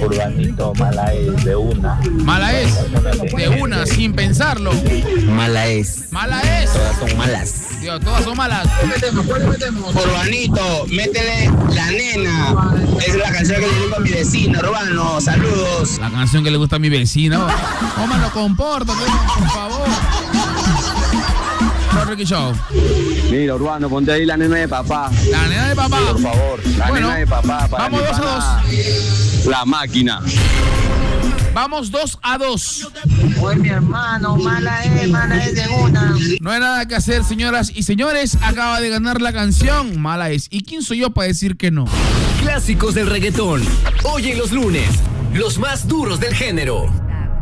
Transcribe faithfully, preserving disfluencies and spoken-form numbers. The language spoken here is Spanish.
Urbanito, mala es, de una. Mala es, de una, sin pensarlo. Mala es. Mala es. Todas son malas. Tío, todas son malas. Urbanito, métele La Nena. Es la canción que le digo a mi vecino, Urbano. Saludos. La canción que le gusta a mi vecino. ¿Cómo lo comporta, por favor? Ricky Show. Mira, Urbano, ponte ahí La Nena de Papá. La Nena de Papá. Por favor, La bueno, Nena de Papá. Para vamos dos a dos. La Máquina. Vamos dos a dos. Pues mi hermano, mala es, mala es de una. No hay nada que hacer, señoras y señores. Acaba de ganar la canción. Mala es. ¿Y quién soy yo para decir que no? Clásicos del reggaetón. Hoy en los lunes, los más duros del género.